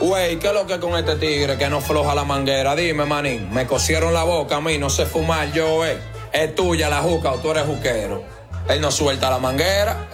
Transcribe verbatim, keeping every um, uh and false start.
Güey, ¿qué es lo que con este tigre que no floja la manguera? Dime, manín, me cosieron la boca a mí, no sé fumar yo, eh. Es tuya la juca o tú eres juquero. Él no suelta la manguera.